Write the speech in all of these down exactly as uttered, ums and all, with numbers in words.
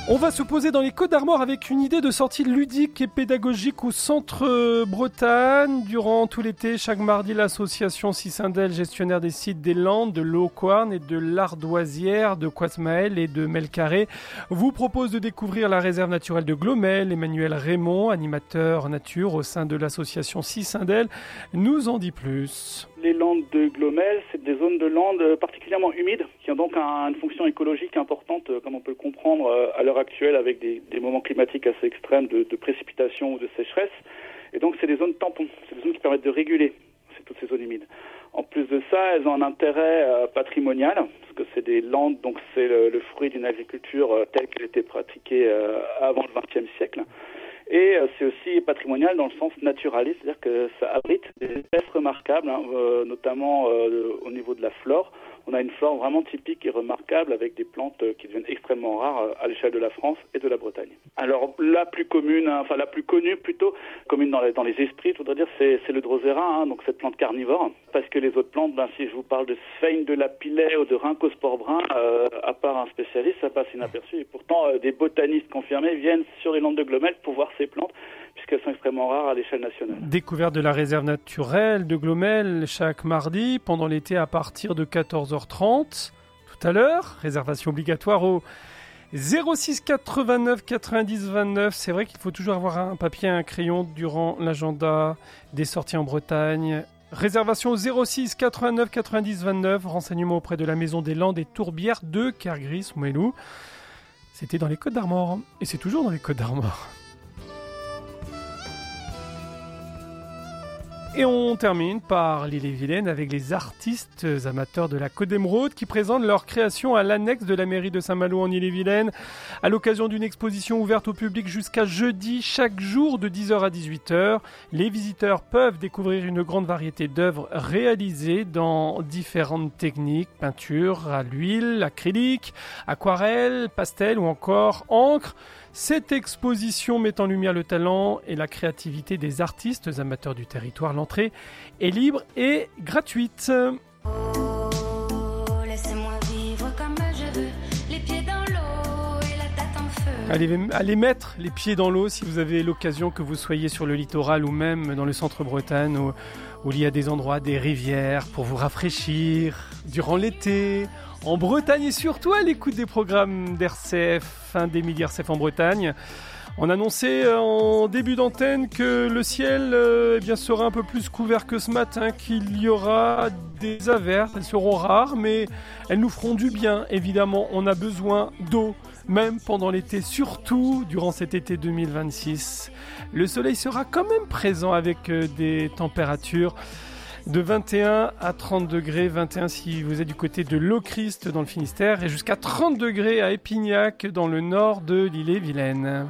On va se poser dans les Côtes d'Armor avec une idée de sortie ludique et pédagogique au centre Bretagne. Durant tout l'été, chaque mardi, l'association Cicindel, gestionnaire des sites des Landes, de l'Auquarn et de l'Ardoisière, de Coismaël et de Melcarré, vous propose de découvrir la réserve naturelle de Glomel. Emmanuel Raymond, animateur nature au sein de l'association Cicindel, nous en dit plus. Les landes de Glomel, c'est des zones de landes particulièrement humides, qui ont donc un, une fonction écologique importante, comme on peut le comprendre à l'heure actuelle, avec des, des moments climatiques assez extrêmes de, de précipitation ou de sécheresse. Et donc, c'est des zones tampons, c'est des zones qui permettent de réguler c'est toutes ces zones humides. En plus de ça, elles ont un intérêt euh, patrimonial, parce que c'est des landes, donc c'est le, le fruit d'une agriculture euh, telle qu'elle était pratiquée euh, avant le vingtième siècle. Et euh, c'est aussi patrimonial dans le sens naturaliste, c'est-à-dire que ça abrite des espèces remarquables, hein, euh, notamment euh, au niveau de la flore. On a une flore vraiment typique et remarquable avec des plantes qui deviennent extrêmement rares à l'échelle de la France et de la Bretagne. Alors la plus commune, hein, enfin la plus connue plutôt, commune dans les, dans les esprits, je voudrais dire, c'est, c'est le drosera, hein, donc cette plante carnivore. Parce que les autres plantes, ben, si je vous parle de sphène de lapillet ou de rhincospore brun, euh, à part un spécialiste, ça passe inaperçu. Et pourtant, euh, des botanistes confirmés viennent sur les landes de Glomel pour voir ces plantes, puisqu'elles sont extrêmement rares à l'échelle nationale. Découverte de la réserve naturelle de Glomel chaque mardi pendant l'été à partir de quatorze heures trente. Tout à l'heure, réservation obligatoire au zéro six quatre-vingt-neuf quatre-vingt-dix vingt-neuf. C'est vrai qu'il faut toujours avoir un papier et un crayon durant l'agenda des sorties en Bretagne. Réservation au zéro six quatre-vingt-neuf quatre-vingt-dix vingt-neuf. Renseignements auprès de la Maison des Landes et Tourbières de Kergris-Moellou. C'était dans les Côtes d'Armor. Et c'est toujours dans les Côtes d'Armor. Et on termine par l'Ille-et-Vilaine avec les artistes amateurs de la Côte d'Émeraude qui présentent leur création à l'annexe de la mairie de Saint-Malo en Ille-et-Vilaine à l'occasion d'une exposition ouverte au public jusqu'à jeudi chaque jour de dix heures à dix-huit heures. Les visiteurs peuvent découvrir une grande variété d'œuvres réalisées dans différentes techniques, peinture à l'huile, acrylique, aquarelle, pastel ou encore encre. Cette exposition met en lumière le talent et la créativité des artistes amateurs du territoire. L'entrée est libre et gratuite. Oh, laissez-moi vivre comme je veux, les pieds dans l'eau et la tête en feu. Allez, allez mettre les pieds dans l'eau si vous avez l'occasion, que vous soyez sur le littoral ou même dans le centre Bretagne où, où il y a des endroits, des rivières pour vous rafraîchir durant l'été. En Bretagne et surtout à l'écoute des programmes d'R C F, hein, des midi R C F en Bretagne. On annonçait en début d'antenne que le ciel euh, eh bien, sera un peu plus couvert que ce matin, qu'il y aura des averses. Elles seront rares, mais elles nous feront du bien. Évidemment, on a besoin d'eau, même pendant l'été, surtout durant cet été deux mille vingt-six. Le soleil sera quand même présent avec euh, des températures de vingt et un à trente degrés, vingt et un si vous êtes du côté de Lochrist dans le Finistère et jusqu'à trente degrés à Épignac dans le nord de l'Ille-et-Vilaine.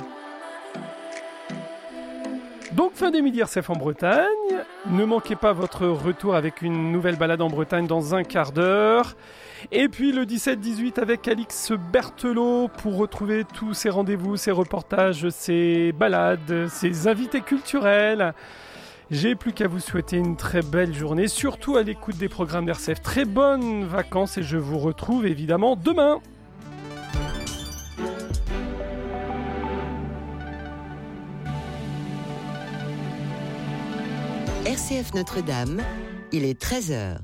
Donc fin des midi R C F en Bretagne, ne manquez pas votre retour avec une nouvelle balade en Bretagne dans un quart d'heure. Et puis le dix-sept dix-huit avec Alix Berthelot pour retrouver tous ces rendez-vous, ces reportages, ces balades, ces invités culturels. J'ai plus qu'à vous souhaiter une très belle journée, surtout à l'écoute des programmes d'R C F. Très bonnes vacances et je vous retrouve évidemment demain. R C F Notre-Dame, il est treize heures.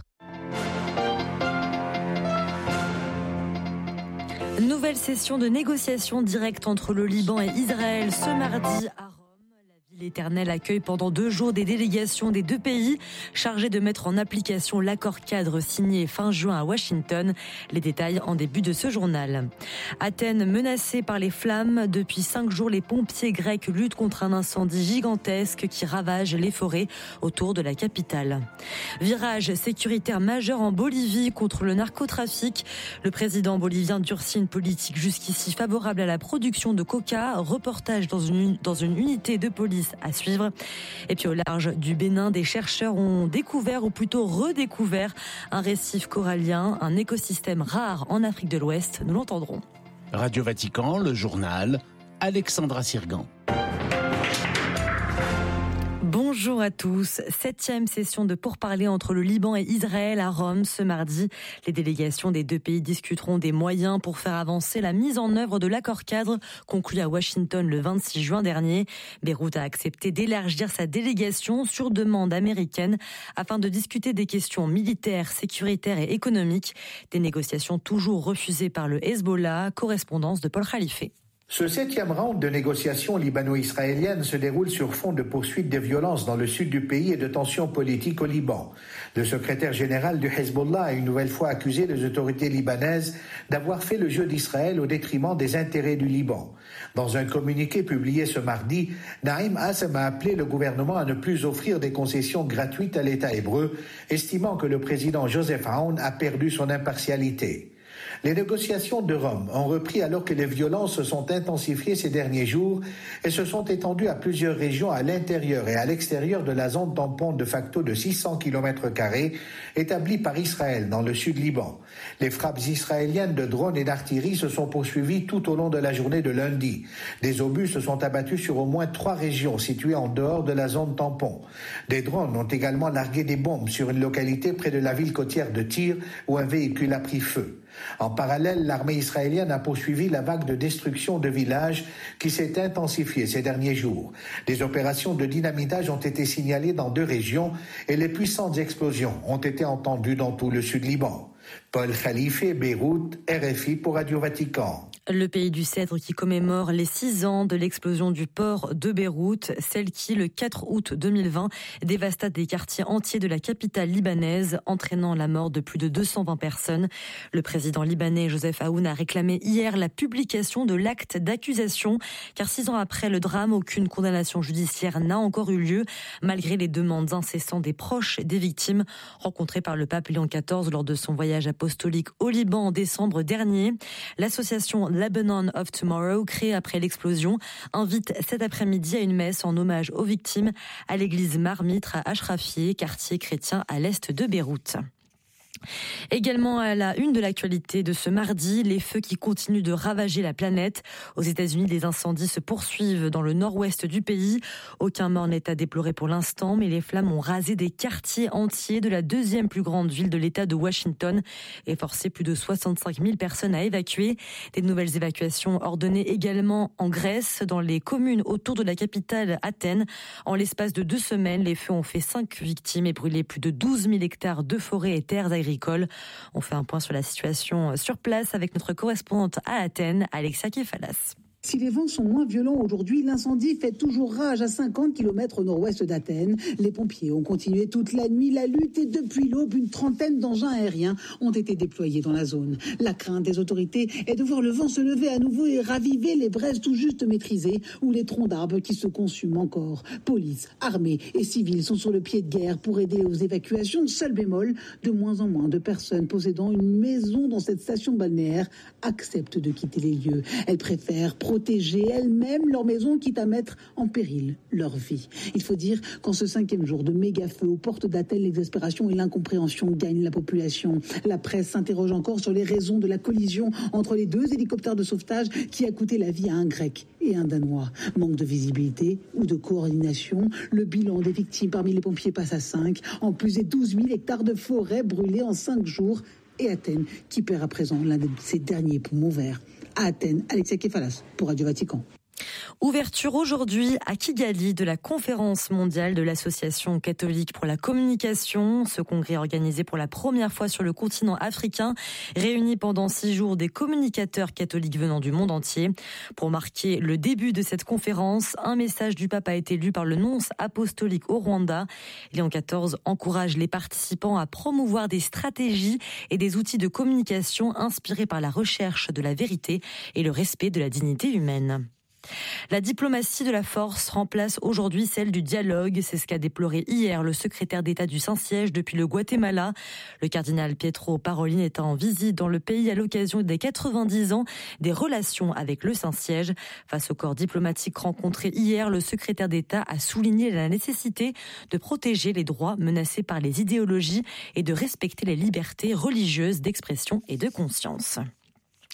Nouvelle session de négociation directe entre le Liban et Israël ce mardi à Rome. L'Éternel accueille pendant deux jours des délégations des deux pays chargées de mettre en application l'accord cadre signé fin juin à Washington. Les détails en début de ce journal. Athènes menacée par les flammes. Depuis cinq jours, les pompiers grecs luttent contre un incendie gigantesque qui ravage les forêts autour de la capitale. Virage sécuritaire majeur en Bolivie contre le narcotrafic. Le président bolivien durcit une politique jusqu'ici favorable à la production de coca. Reportage dans une, dans une unité de police à suivre. Et puis au large du Bénin, des chercheurs ont découvert, ou plutôt redécouvert, un récif corallien, un écosystème rare en Afrique de l'Ouest. Nous l'entendrons. Radio Vatican, le journal, Alexandra Sirgan. Bonjour. Bonjour à tous. Septième session de pourparlers entre le Liban et Israël à Rome ce mardi. Les délégations des deux pays discuteront des moyens pour faire avancer la mise en œuvre de l'accord cadre conclu à Washington le vingt-six juin dernier. Beyrouth a accepté d'élargir sa délégation sur demande américaine afin de discuter des questions militaires, sécuritaires et économiques. Des négociations toujours refusées par le Hezbollah. Correspondance de Paul Khalifé. Ce septième round de négociations libano-israéliennes se déroule sur fond de poursuite des violences dans le sud du pays et de tensions politiques au Liban. Le secrétaire général du Hezbollah a une nouvelle fois accusé les autorités libanaises d'avoir fait le jeu d'Israël au détriment des intérêts du Liban. Dans un communiqué publié ce mardi, Naïm Assem a appelé le gouvernement à ne plus offrir des concessions gratuites à l'État hébreu, estimant que le président Joseph Aoun a perdu son impartialité. Les négociations de Rome ont repris alors que les violences se sont intensifiées ces derniers jours et se sont étendues à plusieurs régions à l'intérieur et à l'extérieur de la zone tampon de facto de six cents kilomètres carrés établie par Israël dans le sud Liban. Les frappes israéliennes de drones et d'artillerie se sont poursuivies tout au long de la journée de lundi. Des obus se sont abattus sur au moins trois régions situées en dehors de la zone tampon. Des drones ont également largué des bombes sur une localité près de la ville côtière de Tyr où un véhicule a pris feu. En parallèle, l'armée israélienne a poursuivi la vague de destruction de villages qui s'est intensifiée ces derniers jours. Des opérations de dynamitage ont été signalées dans deux régions et les puissantes explosions ont été entendues dans tout le sud Liban. Paul Khalifé, Beyrouth, R F I pour Radio Vatican. Le pays du Cèdre qui commémore les six ans de l'explosion du port de Beyrouth, celle qui, le quatre août deux mille vingt, dévasta des quartiers entiers de la capitale libanaise, entraînant la mort de plus de deux cent vingt personnes. Le président libanais Joseph Aoun a réclamé hier la publication de l'acte d'accusation, car six ans après le drame, aucune condamnation judiciaire n'a encore eu lieu, malgré les demandes incessantes des proches des victimes, rencontrés par le pape Léon quatorze lors de son voyage apostolique au Liban en décembre dernier. L'association Lebanon of Tomorrow, créée après l'explosion, invite cet après-midi à une messe en hommage aux victimes à l'église Marmitre à Ashrafieh, quartier chrétien à l'est de Beyrouth. Également à la une de l'actualité de ce mardi, les feux qui continuent de ravager la planète. Aux États-Unis, des incendies se poursuivent dans le nord-ouest du pays. Aucun mort n'est à déplorer pour l'instant, mais les flammes ont rasé des quartiers entiers de la deuxième plus grande ville de l'État de Washington et forcé plus de soixante-cinq mille personnes à évacuer. Des nouvelles évacuations ordonnées également en Grèce, dans les communes autour de la capitale Athènes. En l'espace de deux semaines, les feux ont fait cinq victimes et brûlé plus de douze mille hectares de forêts et terres agricoles. On fait un point sur la situation sur place avec notre correspondante à Athènes, Alexia Kefalas. Si les vents sont moins violents aujourd'hui, l'incendie fait toujours rage à cinquante kilomètres au nord-ouest d'Athènes. Les pompiers ont continué toute la nuit la lutte et depuis l'aube, une trentaine d'engins aériens ont été déployés dans la zone. La crainte des autorités est de voir le vent se lever à nouveau et raviver les braises tout juste maîtrisées ou les troncs d'arbres qui se consument encore. Police, armée et civils sont sur le pied de guerre pour aider aux évacuations. Seul bémol, de moins en moins de personnes possédant une maison dans cette station balnéaire acceptent de quitter les lieux. Elles préfèrent protéger elles-mêmes leur maison, quitte à mettre en péril leur vie. Il faut dire qu'en ce cinquième jour de méga-feu aux portes d'Athènes, l'exaspération et l'incompréhension gagnent la population. La presse s'interroge encore sur les raisons de la collision entre les deux hélicoptères de sauvetage qui a coûté la vie à un Grec et un Danois. Manque de visibilité ou de coordination, le bilan des victimes parmi les pompiers passe à cinq, en plus des douze mille hectares de forêt brûlés en cinq jours. Et Athènes, qui perd à présent l'un de ses derniers poumons verts. À Athènes, Alexia Kefalas pour Radio Vatican. Ouverture aujourd'hui à Kigali de la conférence mondiale de l'Association catholique pour la communication. Ce congrès organisé pour la première fois sur le continent africain réunit pendant six jours des communicateurs catholiques venant du monde entier. Pour marquer le début de cette conférence, un message du pape a été lu par le nonce apostolique au Rwanda. Léon quatorze encourage les participants à promouvoir des stratégies et des outils de communication inspirés par la recherche de la vérité et le respect de la dignité humaine. La diplomatie de la force remplace aujourd'hui celle du dialogue. C'est ce qu'a déploré hier le secrétaire d'État du Saint-Siège depuis le Guatemala. Le cardinal Pietro Parolin est en visite dans le pays à l'occasion des quatre-vingt-dix ans des relations avec le Saint-Siège. Face au corps diplomatique rencontré hier, le secrétaire d'État a souligné la nécessité de protéger les droits menacés par les idéologies et de respecter les libertés religieuses d'expression et de conscience.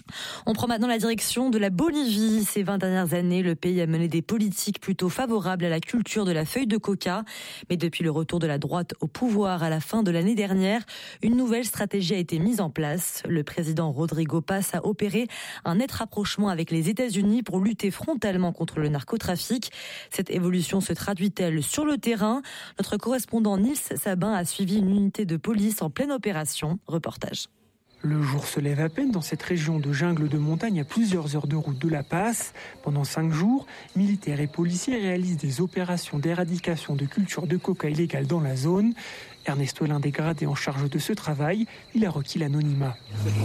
On prend maintenant la direction de la Bolivie. Ces vingt dernières années, le pays a mené des politiques plutôt favorables à la culture de la feuille de coca. Mais depuis le retour de la droite au pouvoir à la fin de l'année dernière, une nouvelle stratégie a été mise en place. Le président Rodrigo Paz a opéré un net rapprochement avec les États-Unis pour lutter frontalement contre le narcotrafic. Cette évolution se traduit-elle sur le terrain ? Notre correspondant Nils Sabin a suivi une unité de police en pleine opération. Reportage. Le jour se lève à peine dans cette région de jungle de montagne à plusieurs heures de route de La Paz. Pendant cinq jours, militaires et policiers réalisent des opérations d'éradication de culture de coca illégale dans la zone. Ernesto est l'un des gradés en charge de ce travail. Il a requis l'anonymat.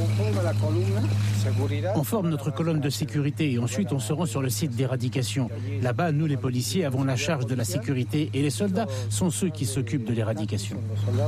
On forme notre colonne de sécurité et ensuite on se rend sur le site d'éradication. Là-bas, nous les policiers avons la charge de la sécurité et les soldats sont ceux qui s'occupent de l'éradication.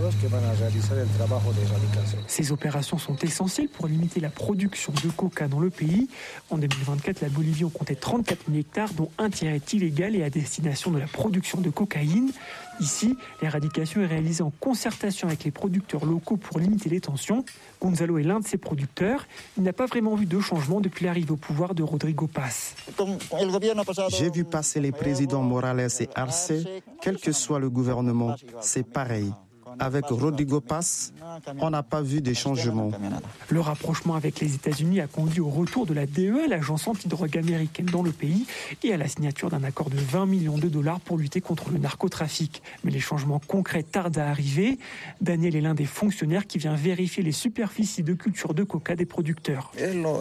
Ces opérations sont essentielles pour limiter la production de coca dans le pays. En deux mille vingt-quatre, la Bolivie en comptait trente-quatre mille hectares, dont un tiers est illégal et à destination de la production de cocaïne. Ici, l'éradication est réalisée en concertation avec les producteurs locaux pour limiter les tensions. Gonzalo est l'un de ces producteurs. Il n'a pas vraiment vu de changement depuis l'arrivée au pouvoir de Rodrigo Paz. J'ai vu passer les présidents Morales et Arce. Quel que soit le gouvernement, c'est pareil. Avec Rodrigo Paz, on n'a pas vu de changement. Le rapprochement avec les États-Unis a conduit au retour de la D E A, l'agence antidrogue américaine dans le pays, et à la signature d'un accord de vingt millions de dollars pour lutter contre le narcotrafic. Mais les changements concrets tardent à arriver. Daniel est l'un des fonctionnaires qui vient vérifier les superficies de culture de coca des producteurs.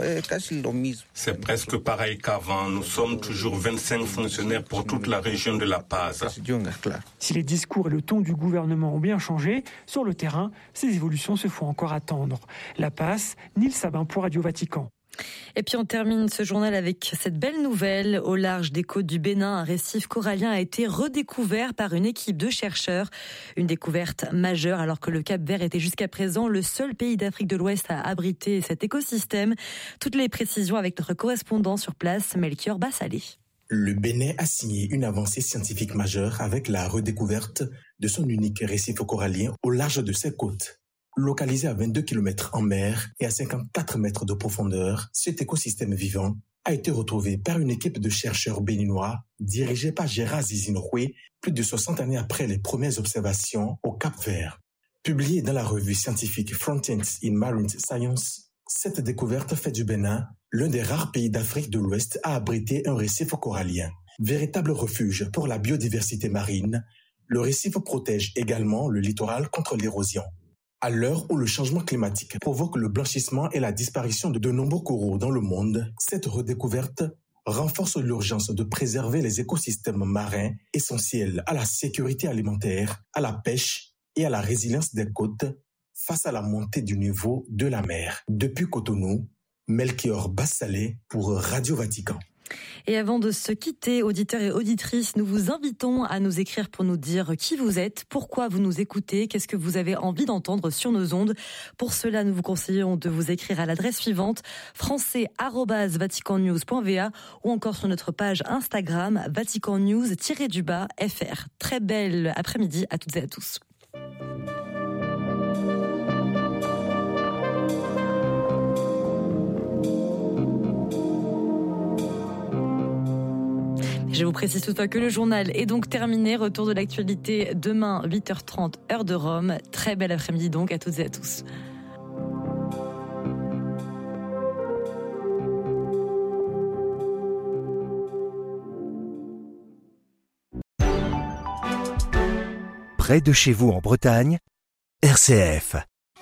C'est presque pareil qu'avant. Nous sommes toujours vingt-cinq fonctionnaires pour toute la région de La Paz. Si les discours et le ton du gouvernement ont bien changé, sur le terrain, ces évolutions se font encore attendre. La Paz, Nils Sabin pour Radio Vatican. Et puis on termine ce journal avec cette belle nouvelle. Au large des côtes du Bénin, un récif corallien a été redécouvert par une équipe de chercheurs. Une découverte majeure alors que le Cap-Vert était jusqu'à présent le seul pays d'Afrique de l'Ouest à abriter cet écosystème. Toutes les précisions avec notre correspondant sur place, Melchior Bassalé. Le Bénin a signé une avancée scientifique majeure avec la redécouverte de son unique récif corallien au large de ses côtes. Localisé à vingt-deux kilomètres en mer et à cinquante-quatre mètres de profondeur, cet écosystème vivant a été retrouvé par une équipe de chercheurs béninois dirigée par Gérard Zizinoué plus de soixante années après les premières observations au Cap-Vert. Publiée dans la revue scientifique Frontiers in Marine Science, cette découverte fait du Bénin l'un des rares pays d'Afrique de l'Ouest à abriter un récif corallien. Véritable refuge pour la biodiversité marine, le récif protège également le littoral contre l'érosion. À l'heure où le changement climatique provoque le blanchissement et la disparition de de nombreux coraux dans le monde, cette redécouverte renforce l'urgence de préserver les écosystèmes marins essentiels à la sécurité alimentaire, à la pêche et à la résilience des côtes face à la montée du niveau de la mer. Depuis Cotonou, Melchior Bassalé pour Radio Vatican. Et avant de se quitter, auditeurs et auditrices, nous vous invitons à nous écrire pour nous dire qui vous êtes, pourquoi vous nous écoutez, qu'est-ce que vous avez envie d'entendre sur nos ondes. Pour cela, nous vous conseillons de vous écrire à l'adresse suivante, français arobase vatican news point v a ou encore sur notre page Instagram, vatican news tiret du bas F R. Très belle après-midi à toutes et à tous. Je vous précise toutefois que le journal est donc terminé. Retour de l'actualité demain, huit heures trente, heure de Rome. Très bel après-midi donc à toutes et à tous. Près de chez vous en Bretagne, R C F.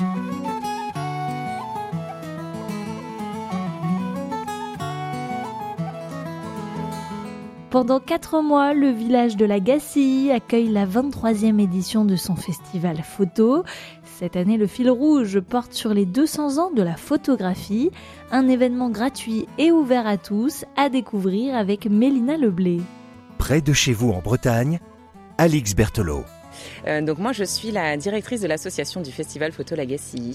Pendant quatre mois, le village de la Gacilly accueille la vingt-troisième édition de son festival photo. Cette année, le fil rouge porte sur les deux cents ans de la photographie, un événement gratuit et ouvert à tous à découvrir avec Mélina Leblé. Près de chez vous en Bretagne, Alix Berthelot. Euh, donc moi, je suis la directrice de l'association du festival photo La Gacilly.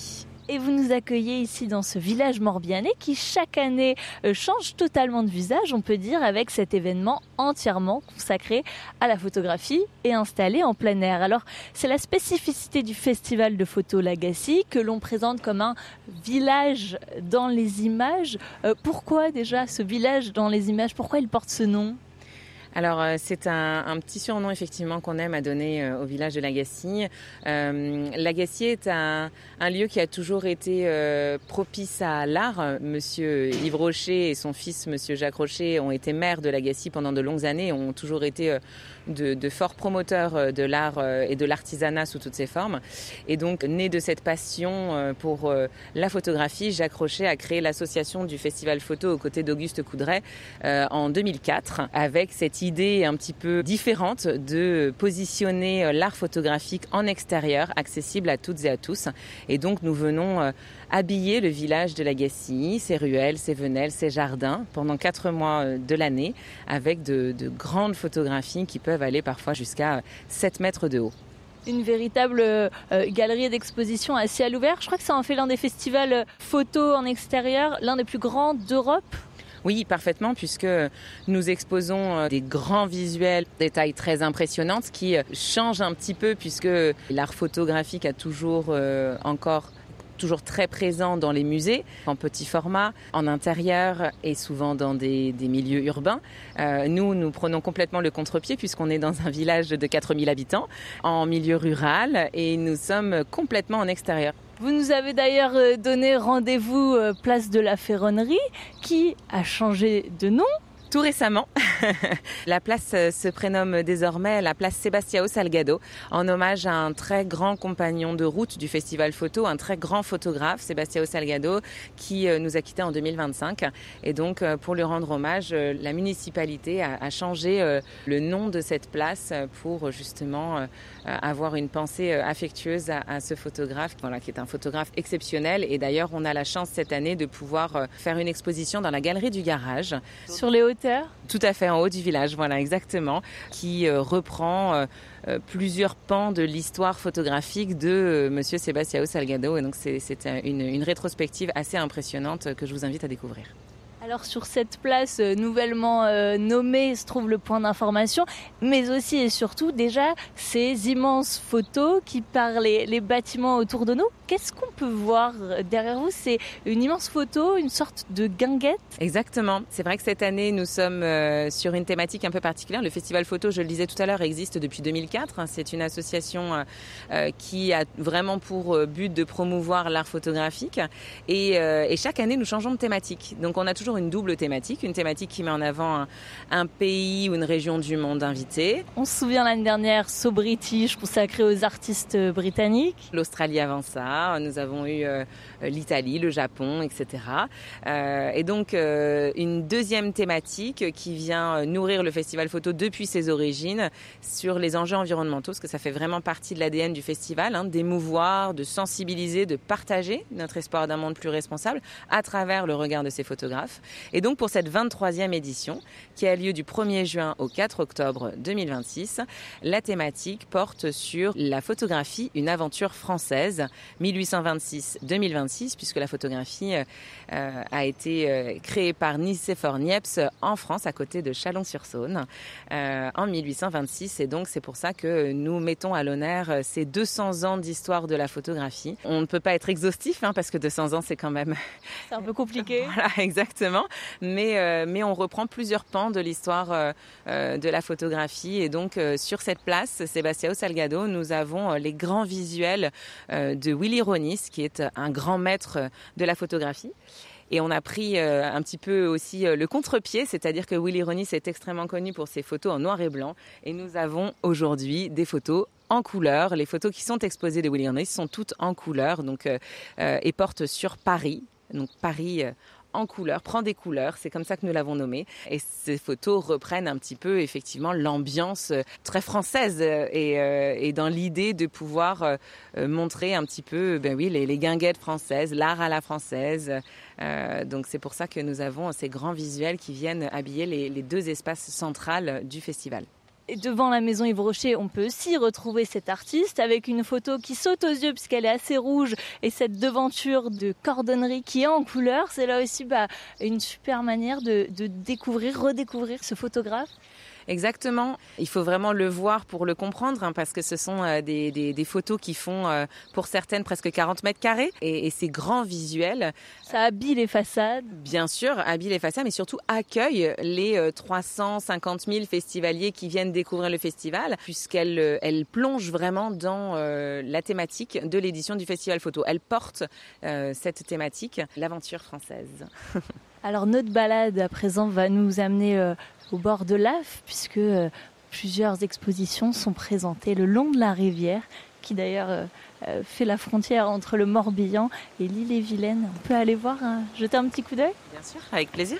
et vous nous accueillez ici dans ce village morbihanais qui chaque année change totalement de visage, on peut dire, avec cet événement entièrement consacré à la photographie et installé en plein air. Alors c'est la spécificité du festival de photo Lagacy que l'on présente comme un village dans les images. Euh, pourquoi déjà ce village dans les images? Pourquoi il porte ce nom? Alors euh, c'est un, un petit surnom effectivement qu'on aime à donner euh, au village de Lagacy. Euh, Lagacy est un, un lieu qui a toujours été euh, propice à l'art. Monsieur Yves Rocher et son fils Monsieur Jacques Rocher ont été maires de Lagacy pendant de longues années et ont toujours été euh, de, de forts promoteurs de l'art euh, et de l'artisanat sous toutes ses formes. Et donc né de cette passion euh, pour euh, la photographie, Jacques Rocher a créé l'association du Festival Photo aux côtés d'Auguste Coudray euh, en deux mille quatre avec cette idée un petit peu différente de positionner l'art photographique en extérieur, accessible à toutes et à tous. Et donc nous venons habiller le village de Lagacy, ses ruelles, ses venelles, ses jardins pendant quatre mois de l'année avec de, de grandes photographies qui peuvent aller parfois jusqu'à sept mètres de haut. Une véritable euh, galerie d'exposition à ciel ouvert. Je crois que ça en fait l'un des festivals photo en extérieur, l'un des plus grands d'Europe. Oui, parfaitement, puisque nous exposons des grands visuels, des tailles très impressionnantes qui changent un petit peu puisque l'art photographique a toujours euh, encore toujours très présent dans les musées, en petit format, en intérieur et souvent dans des, des milieux urbains. Euh, nous, nous prenons complètement le contre-pied puisqu'on est dans un village de quatre mille habitants, en milieu rural et nous sommes complètement en extérieur. Vous nous avez d'ailleurs donné rendez-vous place de la Ferronnerie qui a changé de nom. Tout récemment, la place se prénomme désormais la place Sebastião Salgado, en hommage à un très grand compagnon de route du festival photo, un très grand photographe, Sebastião Salgado, qui nous a quittés en deux mille vingt-cinq. Et donc, pour lui rendre hommage, la municipalité a changé le nom de cette place pour justement avoir une pensée affectueuse à, à ce photographe, voilà, qui est un photographe exceptionnel. Et d'ailleurs, on a la chance cette année de pouvoir faire une exposition dans la galerie du garage. Sur les hauteurs? Tout à fait, en haut du village, voilà, exactement, qui euh, reprend euh, euh, plusieurs pans de l'histoire photographique de euh, Monsieur Sebastião Salgado. Et donc, c'est, c'est une, une rétrospective assez impressionnante que je vous invite à découvrir. Alors sur cette place euh, nouvellement euh, nommée se trouve le point d'information, mais aussi et surtout déjà ces immenses photos qui parent les, les bâtiments autour de nous. Qu'est-ce qu'on peut voir derrière vous? C'est une immense photo, une sorte de guinguette? Exactement. C'est vrai que cette année, nous sommes euh, sur une thématique un peu particulière. Le Festival Photo, je le disais tout à l'heure, existe depuis deux mille quatre. C'est une association euh, qui a vraiment pour but de promouvoir l'art photographique. Et, euh, et chaque année, nous changeons de thématique. Donc on a toujours une double thématique, une thématique qui met en avant un, un pays ou une région du monde invité. On se souvient l'année dernière, So British, consacré aux artistes britanniques. L'Australie avant ça, nous avons eu euh, l'Italie, le Japon, et cetera. Euh, et donc euh, une deuxième thématique qui vient nourrir le festival photo depuis ses origines sur les enjeux environnementaux, parce que ça fait vraiment partie de l'A D N du festival, hein, d'émouvoir, de sensibiliser, de partager notre espoir d'un monde plus responsable à travers le regard de ces photographes. Et donc pour cette vingt-troisième édition, qui a lieu du premier juin au quatre octobre deux mille vingt-six, la thématique porte sur la photographie, une aventure française, dix-huit cent vingt-six à deux mille vingt-six, puisque la photographie euh, a été euh, créée par Nicéphore Niepce en France, à côté de Chalon-sur-Saône, euh, en dix-huit cent vingt-six. Et donc c'est pour ça que nous mettons à l'honneur ces deux cents ans d'histoire de la photographie. On ne peut pas être exhaustif, hein, parce que deux cents ans, c'est quand même... C'est un peu compliqué. Voilà, exactement. Mais, euh, mais on reprend plusieurs pans de l'histoire euh, euh, de la photographie. Et donc, euh, sur cette place, Sebastião Salgado, nous avons euh, les grands visuels euh, de Willy Ronis, qui est un grand maître de la photographie. Et on a pris euh, un petit peu aussi euh, le contre-pied, c'est-à-dire que Willy Ronis est extrêmement connu pour ses photos en noir et blanc. Et nous avons aujourd'hui des photos en couleur. Les photos qui sont exposées de Willy Ronis sont toutes en couleur, donc, euh, euh, et portent sur Paris. Donc Paris... Euh, en couleur, prend des couleurs, c'est comme ça que nous l'avons nommé. Et ces photos reprennent un petit peu effectivement l'ambiance très française et, euh, et dans l'idée de pouvoir euh, montrer un petit peu ben oui, les, les guinguettes françaises, l'art à la française. Euh, donc c'est pour ça que nous avons ces grands visuels qui viennent habiller les, les deux espaces centrales du festival. Et devant la maison Yves Rocher, on peut aussi retrouver cet artiste avec une photo qui saute aux yeux puisqu'elle est assez rouge et cette devanture de cordonnerie qui est en couleur. C'est là aussi bah, une super manière de, de découvrir, redécouvrir ce photographe. Exactement. Il faut vraiment le voir pour le comprendre hein, parce que ce sont euh, des, des, des photos qui font euh, pour certaines presque quarante mètres carrés et, et c'est grand visuel. Ça habille les façades. Bien sûr, habille les façades mais surtout accueille les euh, trois cent cinquante mille festivaliers qui viennent découvrir le festival puisqu'elle euh, elle plonge vraiment dans euh, la thématique de l'édition du Festival Photo. Elle porte euh, cette thématique, l'aventure française. Alors notre balade à présent va nous amener euh, au bord de l'A F puisque euh, plusieurs expositions sont présentées le long de la rivière qui d'ailleurs euh, euh, fait la frontière entre le Morbihan et l'Ille-et-Vilaine. On peut aller voir, hein, jeter un petit coup d'œil ? Bien sûr, avec plaisir.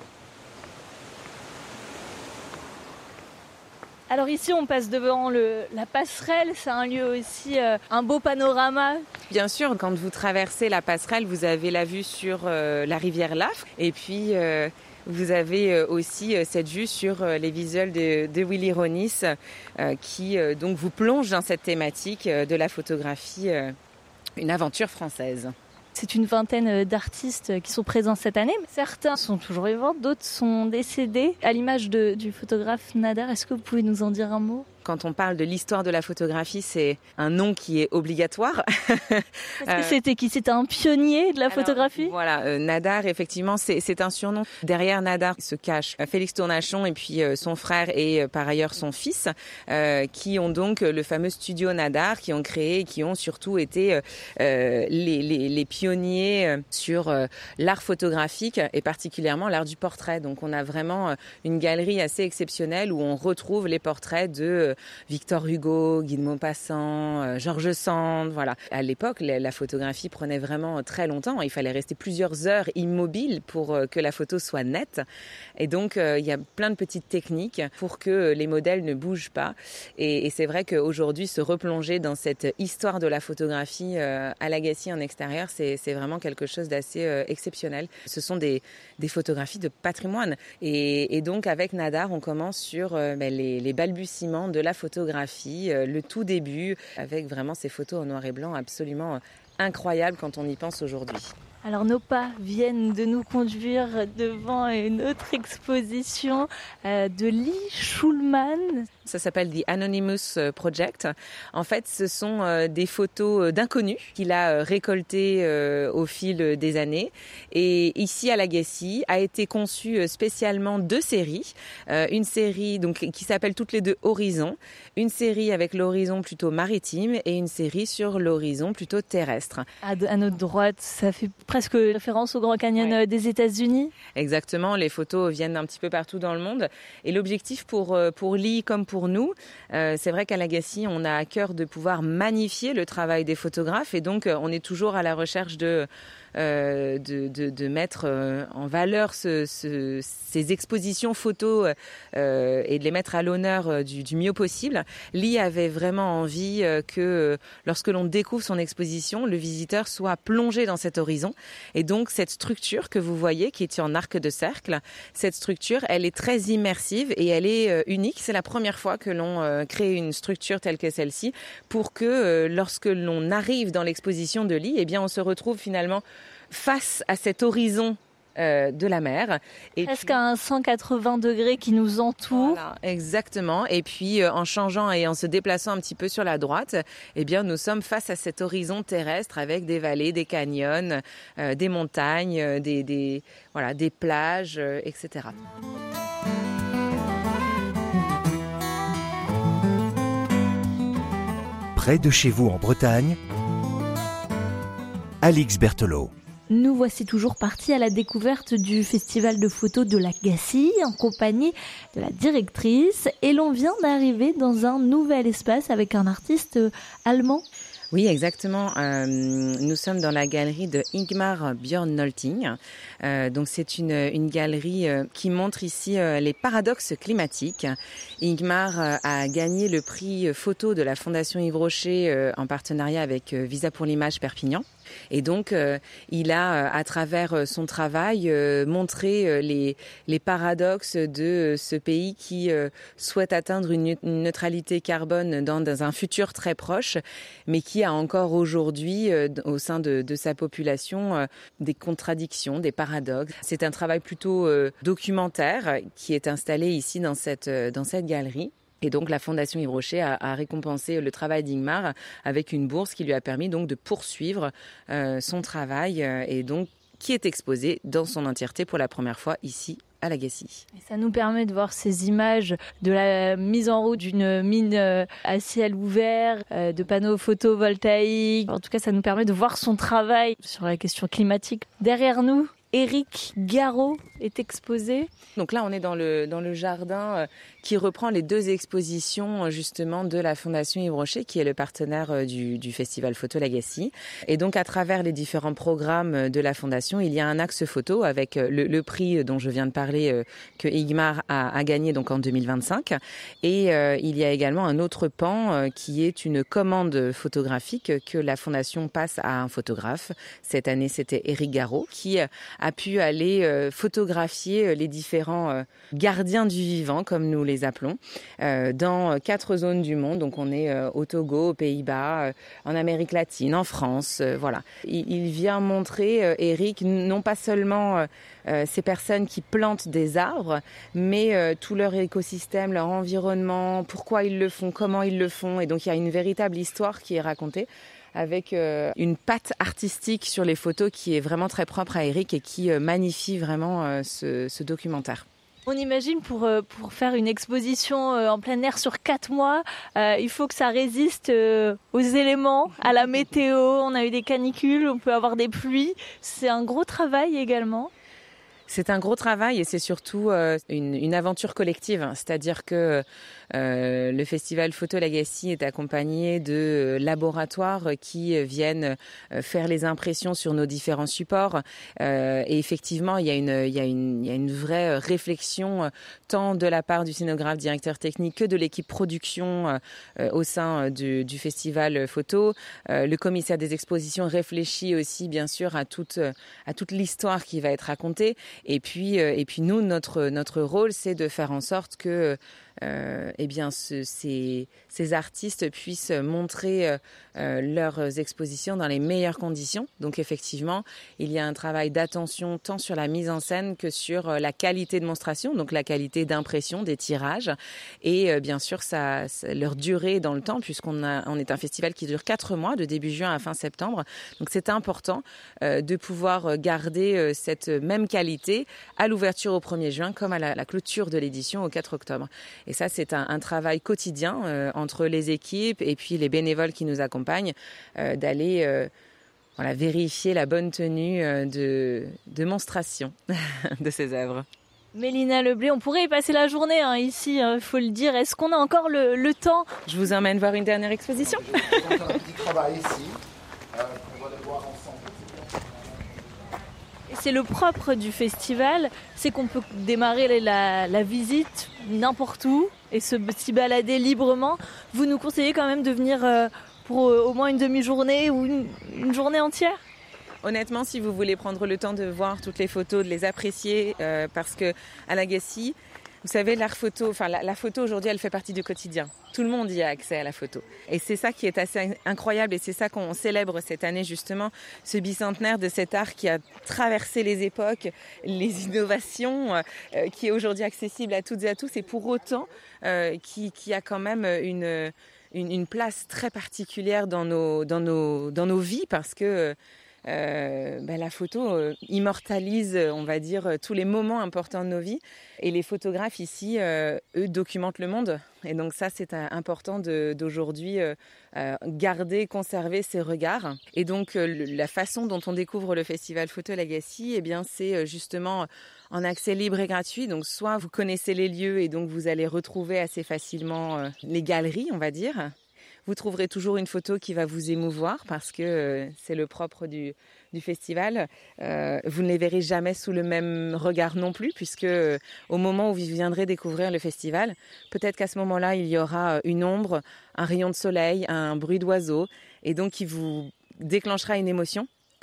Alors ici, on passe devant le, la passerelle. C'est un lieu aussi, euh, un beau panorama. Bien sûr, quand vous traversez la passerelle, vous avez la vue sur euh, la rivière Lafre. Et puis, euh, vous avez euh, aussi euh, cette vue sur euh, les visuels de, de Willy Ronis euh, qui euh, donc vous plonge dans cette thématique euh, de la photographie, euh, une aventure française. C'est une vingtaine d'artistes qui sont présents cette année. Certains sont toujours vivants, d'autres sont décédés. À l'image de, du photographe Nadar, est-ce que vous pouvez nous en dire un mot ? Quand on parle de l'histoire de la photographie, c'est un nom qui est obligatoire. Est-ce que c'était qui ? C'était un pionnier de la Alors, photographie ? Voilà, euh, Nadar, effectivement, c'est, c'est un surnom. Derrière Nadar se cache Félix Tournachon et puis euh, son frère et euh, par ailleurs son fils, euh, qui ont donc le fameux studio Nadar, qui ont créé, qui ont surtout été euh, les, les, les pionniers euh, sur euh, l'art photographique et particulièrement l'art du portrait. Donc on a vraiment euh, une galerie assez exceptionnelle où on retrouve les portraits de euh, Victor Hugo, Guy de Maupassant, euh, George Sand, voilà. À l'époque, la, la photographie prenait vraiment très longtemps. Il fallait rester plusieurs heures immobile pour euh, que la photo soit nette. Et donc, euh, il y a plein de petites techniques pour que les modèles ne bougent pas. Et, et c'est vrai qu'aujourd'hui, se replonger dans cette histoire de la photographie euh, à l'Agassi en extérieur, c'est, c'est vraiment quelque chose d'assez euh, exceptionnel. Ce sont des, des photographies de patrimoine. Et, et donc, avec Nadar, on commence sur euh, ben, les, les balbutiements de la photographie, euh, le tout début, avec vraiment ces photos en noir et blanc absolument incroyables quand on y pense aujourd'hui. Alors nos pas viennent de nous conduire devant une autre exposition euh, de Lee Schulman. Ça s'appelle The Anonymous Project. En fait, ce sont euh, des photos d'inconnus qu'il a euh, récoltées euh, au fil des années. Et ici à l'Agassi a été conçue spécialement deux séries. Euh, une série donc qui s'appelle toutes les deux Horizon, une série avec l'horizon plutôt maritime et une série sur l'horizon plutôt terrestre. À, à notre droite, ça fait presque référence au Grand Canyon ouais. des États-Unis. Exactement, les photos viennent d'un petit peu partout dans le monde. Et l'objectif pour pour Lee comme pour Pour nous, euh, c'est vrai qu'à l'Agassi, on a à cœur de pouvoir magnifier le travail des photographes et donc euh, on est toujours à la recherche de Euh, de, de, de mettre euh, en valeur ce, ce, ces expositions photos euh, et de les mettre à l'honneur euh, du, du mieux possible. Lee avait vraiment envie euh, que euh, lorsque l'on découvre son exposition, le visiteur soit plongé dans cet horizon. Et donc cette structure que vous voyez, qui est en arc de cercle, cette structure, elle est très immersive et elle est euh, unique. C'est la première fois que l'on euh, crée une structure telle que celle-ci pour que euh, lorsque l'on arrive dans l'exposition de Lee, eh bien on se retrouve finalement face à cet horizon euh, de la mer. Et presque puis, à un cent quatre-vingts degrés qui nous entoure. Voilà, exactement. Et puis euh, en changeant et en se déplaçant un petit peu sur la droite, eh bien nous sommes face à cet horizon terrestre avec des vallées, des canyons, euh, des montagnes, euh, des, des, voilà, des plages, euh, et cetera. Près de chez vous en Bretagne, Alix Berthelot. Nous voici toujours partis à la découverte du festival de photos de l'Agassi en compagnie de la directrice et l'on vient d'arriver dans un nouvel espace avec un artiste allemand. Oui, exactement. Euh, nous sommes dans la galerie de Ingmar Bjørnolting. Euh, donc c'est une, une galerie euh, qui montre ici euh, les paradoxes climatiques. Ingmar euh, a gagné le prix photo de la Fondation Yves Rocher euh, en partenariat avec euh, Visa pour l'image Perpignan. Et donc, euh, il a, à travers son travail, euh, montré euh, les, les paradoxes de ce pays qui euh, souhaite atteindre une, une neutralité carbone dans, dans un futur très proche, mais qui a encore aujourd'hui, euh, au sein de, de sa population, euh, des contradictions, des paradoxes. C'est un travail plutôt euh, documentaire qui est installé ici dans cette, dans cette galerie. Et donc la Fondation Yves Rocher a, a récompensé le travail d'Ingmar avec une bourse qui lui a permis donc de poursuivre euh, son travail euh, et donc qui est exposé dans son entièreté pour la première fois ici à l'Agassi. Et ça nous permet de voir ces images de la mise en route d'une mine à ciel ouvert, euh, de panneaux photovoltaïques. En tout cas, ça nous permet de voir son travail sur la question climatique. Derrière nous, Éric Garot est exposé. Donc là, on est dans le, dans le jardin euh, qui reprend les deux expositions justement de la Fondation Yves Rocher, qui est le partenaire euh, du, du Festival Photo L'Agassi. Et donc, à travers les différents programmes de la Fondation, il y a un axe photo avec euh, le, le prix dont je viens de parler, euh, que Ingmar a, a gagné donc en deux mille vingt-cinq. Et euh, il y a également un autre pan euh, qui est une commande photographique que la Fondation passe à un photographe. Cette année, c'était Éric Garot qui euh, a pu aller euh, photographier les différents euh, gardiens du vivant, comme nous les appelons, euh, dans quatre zones du monde. Donc on est euh, au Togo, aux Pays-Bas, euh, en Amérique latine, en France, euh, voilà. Il, il vient montrer, euh, Éric, non pas seulement euh, euh, ces personnes qui plantent des arbres, mais euh, tout leur écosystème, leur environnement, pourquoi ils le font, comment ils le font. Et donc il y a une véritable histoire qui est racontée, avec euh, une patte artistique sur les photos qui est vraiment très propre à Éric et qui euh, magnifie vraiment euh, ce, ce documentaire. On imagine pour, euh, pour faire une exposition euh, en plein air sur quatre mois, euh, il faut que ça résiste euh, aux éléments, à la météo. On a eu des canicules, on peut avoir des pluies. C'est un gros travail également. C'est un gros travail et c'est surtout euh, une, une aventure collective. C'est-à-dire que euh, le Festival Photo L'Agassi est accompagné de laboratoires qui viennent faire les impressions sur nos différents supports. Euh, et effectivement, il y a une, il y a une, il y a une vraie réflexion tant de la part du scénographe, directeur technique, que de l'équipe production euh, au sein du, du Festival Photo. Euh, le commissaire des expositions réfléchit aussi, bien sûr, à toute, à toute l'histoire qui va être racontée. Et puis, euh, et puis nous, notre, notre rôle, c'est de faire en sorte que euh, eh bien, ce, ces, ces artistes puissent montrer euh, leurs expositions dans les meilleures conditions. Donc effectivement, il y a un travail d'attention tant sur la mise en scène que sur la qualité de monstration, donc la qualité d'impression des tirages et euh, bien sûr ça, ça, leur durée dans le temps, puisqu'on a, on est un festival qui dure quatre mois, de début juin à fin septembre. Donc c'est important euh, de pouvoir garder euh, cette même qualité à l'ouverture au premier juin comme à la, la clôture de l'édition au quatre octobre. Et ça, c'est un, un travail quotidien euh, entre les équipes et puis les bénévoles qui nous accompagnent, euh, d'aller euh, voilà, vérifier la bonne tenue euh, de, de monstration de ces œuvres. Mélina Leblé, on pourrait y passer la journée hein, ici, il hein, faut le dire. Est-ce qu'on a encore le, le temps ? Je vous emmène voir une dernière exposition. On a un petit travail ici, euh, on va le voir ensemble. C'est le propre du festival, c'est qu'on peut démarrer la, la visite n'importe où et se s'y balader librement. Vous nous conseillez quand même de venir euh, pour euh, au moins une demi-journée ou une, une journée entière ? Honnêtement, si vous voulez prendre le temps de voir toutes les photos, de les apprécier, euh, parce que à l'Agassi, vous savez, l'art photo, enfin la, la photo aujourd'hui, elle fait partie du quotidien. Tout le monde y a accès à la photo. Et c'est ça qui est assez incroyable et c'est ça qu'on célèbre cette année justement, ce bicentenaire de cet art qui a traversé les époques, les innovations, euh, qui est aujourd'hui accessible à toutes et à tous et pour autant euh, qui, qui a quand même une, une, une place très particulière dans nos, dans nos, dans nos vies parce que Euh, ben la photo euh, immortalise, on va dire, tous les moments importants de nos vies. Et les photographes ici, euh, eux, documentent le monde. Et donc ça, c'est euh, important de, d'aujourd'hui euh, euh, garder, conserver ces regards. Et donc euh, le, la façon dont on découvre le Festival Photo L'Agassi, eh bien, c'est euh, justement en accès libre et gratuit. Donc soit vous connaissez les lieux et donc vous allez retrouver assez facilement euh, les galeries, on va dire. Vous trouverez toujours une photo qui va vous émouvoir parce que euh, c'est le propre du, du festival. Euh, vous ne les verrez jamais sous le même regard non plus puisque euh, au moment où vous viendrez découvrir le festival, peut-être qu'à ce moment-là, il y aura une ombre, un rayon de soleil, un bruit d'oiseau et donc qui vous déclenchera une émotion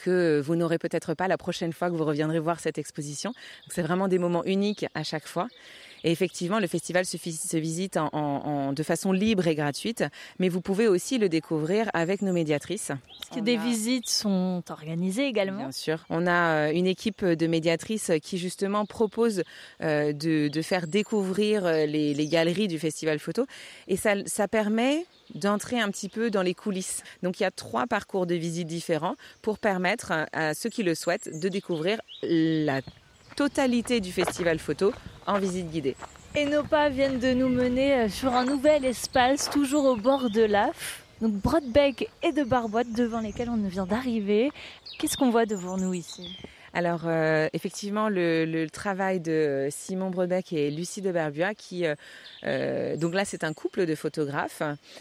que vous n'aurez peut-être pas la prochaine fois que vous reviendrez voir cette exposition. Donc, c'est vraiment des moments uniques à chaque fois. Et effectivement, le festival se, se visite en, en, en, de façon libre et gratuite, mais vous pouvez aussi le découvrir avec nos médiatrices. Est-ce que des a... visites sont organisées également ? Bien sûr. On a une équipe de médiatrices qui justement propose euh, de, de faire découvrir les, les galeries du festival photo. Et ça, ça permet d'entrer un petit peu dans les coulisses. Donc il y a trois parcours de visite différents pour permettre à ceux qui le souhaitent de découvrir la totalité du festival photo en visite guidée. Et nos pas viennent de nous mener sur un nouvel espace, toujours au bord de l'A F, donc Broadbeck et de Barboîte, devant lesquels on vient d'arriver. Qu'est-ce qu'on voit devant nous ici ? Alors euh, effectivement le, le travail de Simon Broadbeck et Lucie de Barbuat, qui euh, euh, donc là c'est un couple de photographes.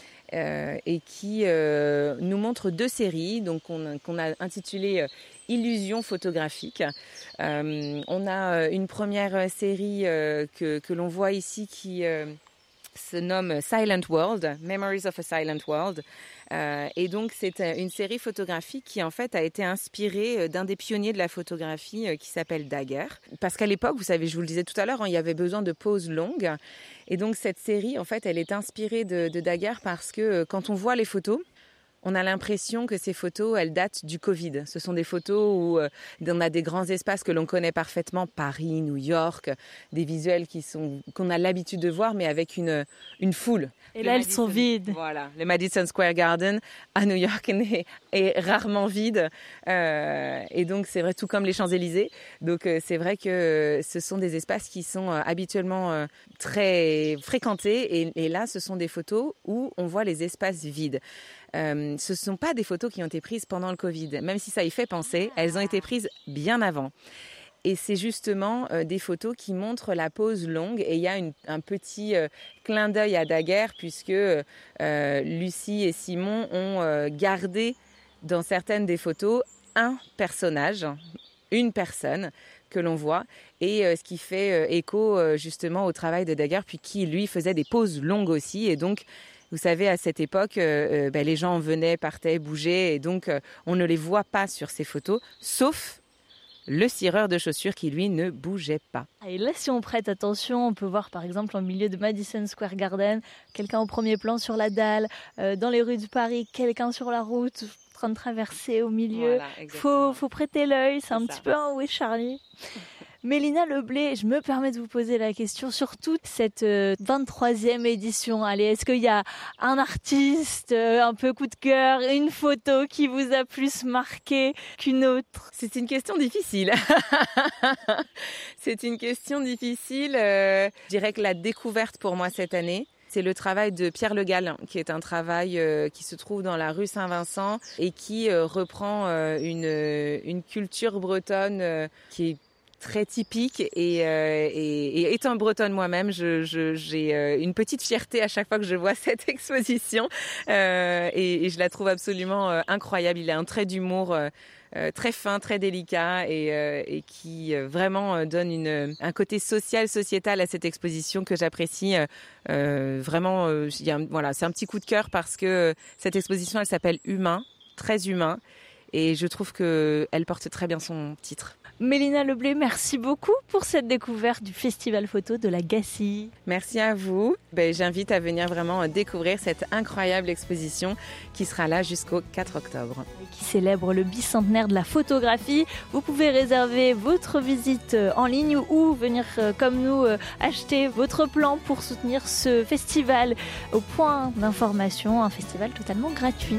Euh, et qui euh, nous montre deux séries donc on, qu'on a intitulées euh, Illusions photographiques. Euh, on a une première série euh, que, que l'on voit ici qui euh, se nomme Silent World, Memories of a Silent World. Euh, et donc c'est une série photographique qui en fait a été inspirée d'un des pionniers de la photographie euh, qui s'appelle Daguerre. Parce qu'à l'époque, vous savez, je vous le disais tout à l'heure, hein, il y avait besoin de poses longues. Et donc cette série, en fait, elle est inspirée de, de Daguerre parce que euh, quand on voit les photos, on a l'impression que ces photos, elles datent du Covid. Ce sont des photos où euh, on a des grands espaces que l'on connaît parfaitement, Paris, New York, des visuels qui sont, qu'on a l'habitude de voir, mais avec une, une foule. Et le là, Madison, elles sont vides. Voilà, le Madison Square Garden à New York est, est rarement vide. Euh, et donc, c'est vrai, tout comme les Champs-Élysées. Donc, euh, c'est vrai que ce sont des espaces qui sont euh, habituellement euh, très fréquentés. Et, et là, ce sont des photos où on voit les espaces vides. Euh, ce ne sont pas des photos qui ont été prises pendant le Covid. Même si ça y fait penser, elles ont été prises bien avant. Et c'est justement euh, des photos qui montrent la pose longue. Et il y a une, un petit euh, clin d'œil à Daguerre puisque euh, Lucie et Simon ont euh, gardé dans certaines des photos un personnage, une personne que l'on voit. Et euh, ce qui fait euh, écho euh, justement au travail de Daguerre, puis qui lui faisait des poses longues aussi. Et donc, vous savez, à cette époque, euh, ben, les gens venaient, partaient, bougeaient, et donc euh, on ne les voit pas sur ces photos, sauf le cireur de chaussures qui, lui, ne bougeait pas. Et là, si on prête attention, on peut voir par exemple au milieu de Madison Square Garden, quelqu'un au premier plan sur la dalle, euh, dans les rues de Paris, quelqu'un sur la route, en train de traverser au milieu. Il voilà, faut, faut prêter l'œil, c'est, c'est un ça. petit peu un « Où est Charlie ?» Mélina Leblé, je me permets de vous poser la question sur toute cette vingt-troisième édition. Allez, est-ce qu'il y a un artiste, un peu coup de cœur, une photo qui vous a plus marqué qu'une autre ? C'est une question difficile. C'est une question difficile. Euh, je dirais que la découverte pour moi cette année, c'est le travail de Pierre Le Gall, qui est un travail euh, qui se trouve dans la rue Saint-Vincent et qui euh, reprend euh, une, une culture bretonne euh, qui est très typique et, euh, et, et étant bretonne moi-même, je, je, j'ai euh, une petite fierté à chaque fois que je vois cette exposition euh, et, et je la trouve absolument euh, incroyable. Il a un trait d'humour euh, euh, très fin, très délicat et, euh, et qui euh, vraiment euh, donne une, un côté social, sociétal à cette exposition que j'apprécie euh, vraiment. Euh, y a, voilà, c'est un petit coup de cœur parce que cette exposition, elle s'appelle Humain, très humain et je trouve qu'elle porte très bien son titre. Mélina Leblé, merci beaucoup pour cette découverte du Festival Photo de la Gacilly. Merci à vous. Ben, j'invite à venir vraiment découvrir cette incroyable exposition qui sera là jusqu'au quatre octobre. Et qui célèbre le bicentenaire de la photographie. Vous pouvez réserver votre visite en ligne ou venir comme nous acheter votre plan pour soutenir ce festival au point d'information, un festival totalement gratuit.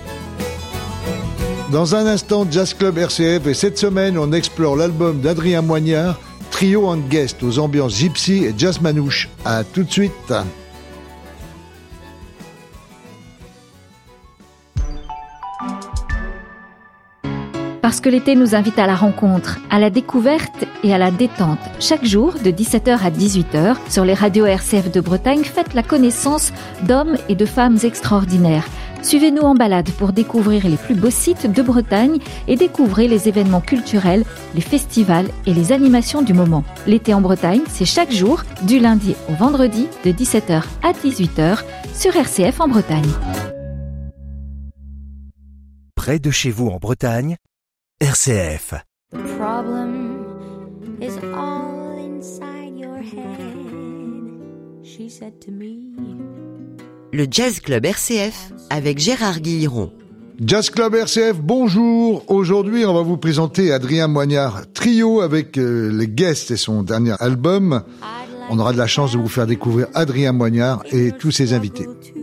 Dans un instant, Jazz Club R C F et cette semaine, on explore l'album d'Adrien Moignard, Trio and Guest aux ambiances gypsy et jazz manouche. À tout de suite. Parce que l'été nous invite à la rencontre, à la découverte et à la détente. Chaque jour, de dix-sept heures à dix-huit heures, sur les radios R C F de Bretagne, faites la connaissance d'hommes et de femmes extraordinaires. Suivez-nous en balade pour découvrir les plus beaux sites de Bretagne et découvrez les événements culturels, les festivals et les animations du moment. L'été en Bretagne, c'est chaque jour, du lundi au vendredi, de dix-sept heures à dix-huit heures, sur R C F en Bretagne. Près de chez vous en Bretagne, R C F. The problem is all inside your head, she said to me. Le Jazz Club R C F avec Gérard Guilleron. Jazz Club R C F, bonjour. Aujourd'hui, on va vous présenter Adrien Moignard Trio avec euh, les guests et son dernier album. On aura de la chance de vous faire découvrir Adrien Moignard et tous ses invités.